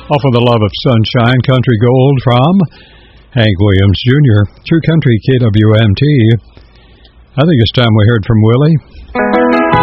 Off of The Love of Sunshine, Country Gold from Hank Williams Jr. True Country KWMT. I think it's time we heard from Willie.